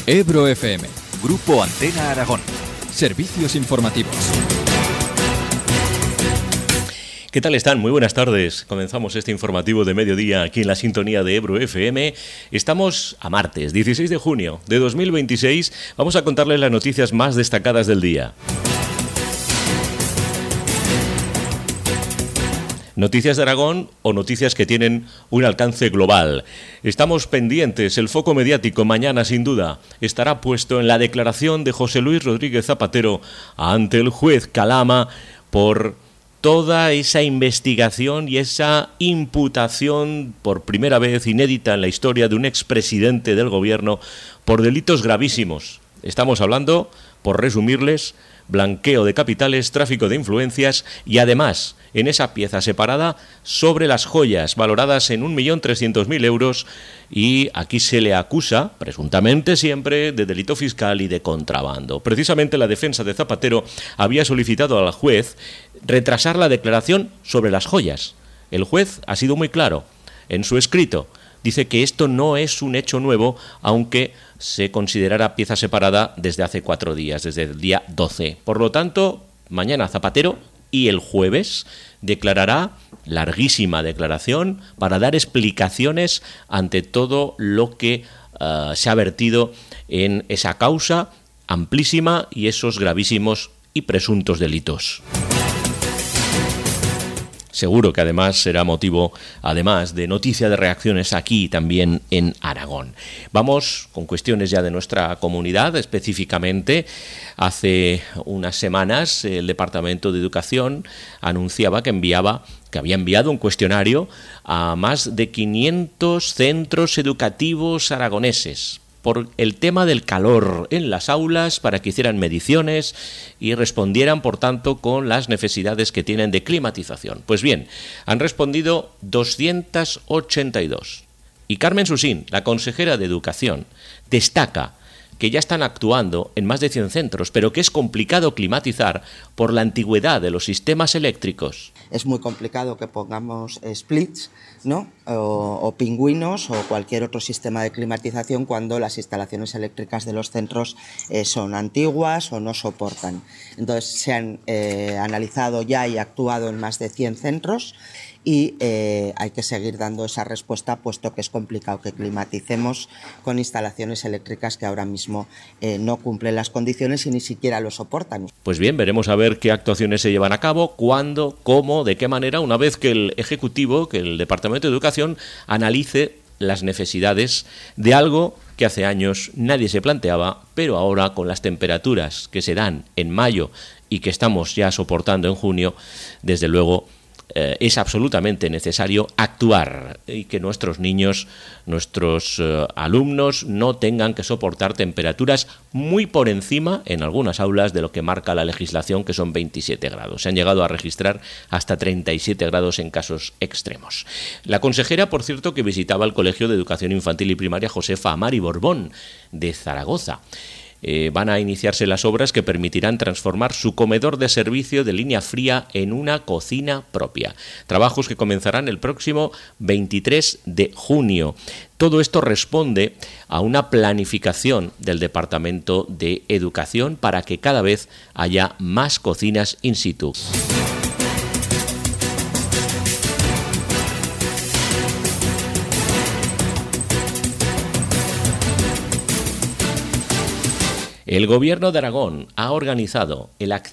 Ebro FM. Grupo Antena Aragón. Servicios informativos. ¿Qué tal están? Muy buenas tardes. Comenzamos este informativo de mediodía aquí en la sintonía de Ebro FM. Estamos a martes, 16 de junio de 2026. Vamos a contarles las noticias más destacadas del día. Noticias de Aragón o noticias que tienen un alcance global. Estamos pendientes, el foco mediático mañana sin duda estará puesto en la declaración de José Luis Rodríguez Zapatero ante el juez Calama por toda esa investigación y esa imputación por primera vez inédita en la historia de un expresidente del gobierno por delitos gravísimos. Estamos hablando, por resumirles, blanqueo de capitales, tráfico de influencias y además en esa pieza separada sobre las joyas valoradas en 1.300.000 euros y aquí se le acusa, presuntamente siempre, de delito fiscal y de contrabando. Precisamente la defensa de Zapatero había solicitado al juez retrasar la declaración sobre las joyas. El juez ha sido muy claro en su escrito. Dice que esto no es un hecho nuevo, aunque se considerara pieza separada desde hace 4 días, desde el día 12. Por lo tanto, mañana Zapatero y el jueves declarará larguísima declaración para dar explicaciones ante todo lo que se ha vertido en esa causa amplísima y esos gravísimos y presuntos delitos. Seguro que además será motivo, además, de noticia de reacciones aquí también en Aragón. Vamos con cuestiones ya de nuestra comunidad, específicamente. Hace unas semanas el Departamento de Educación anunciaba que había enviado un cuestionario a más de 500 centros educativos aragoneses por el tema del calor en las aulas, para que hicieran mediciones y respondieran, por tanto, con las necesidades que tienen de climatización. Pues bien, han respondido 282. Y Carmen Susín, la consejera de Educación, destaca que ya están actuando en más de 100 centros, pero que es complicado climatizar por la antigüedad de los sistemas eléctricos. Es muy complicado que pongamos splits, ¿no? o pingüinos o cualquier otro sistema de climatización cuando las instalaciones eléctricas de los centros son antiguas o no soportan. Entonces se han analizado ya y actuado en más de 100 centros y hay que seguir dando esa respuesta, puesto que es complicado que climaticemos con instalaciones eléctricas que ahora mismo no cumplen las condiciones y ni siquiera lo soportan. Pues bien, veremos a ver qué actuaciones se llevan a cabo, cuándo, cómo, de qué manera, una vez que el Ejecutivo, que el Departamento de Educación analice las necesidades de algo que hace años nadie se planteaba, pero ahora con las temperaturas que se dan en mayo y que estamos ya soportando en junio, desde luego es absolutamente necesario actuar y que nuestros niños, nuestros alumnos no tengan que soportar temperaturas muy por encima en algunas aulas de lo que marca la legislación, que son 27 grados. Se han llegado a registrar hasta 37 grados en casos extremos. La consejera, por cierto, que visitaba el Colegio de Educación Infantil y Primaria Josefa Amari Borbón de Zaragoza. Van a iniciarse las obras que permitirán transformar su comedor de servicio de línea fría en una cocina propia. Trabajos que comenzarán el próximo 23 de junio. Todo esto responde a una planificación del Departamento de Educación para que cada vez haya más cocinas in situ. El Gobierno de Aragón ha organizado el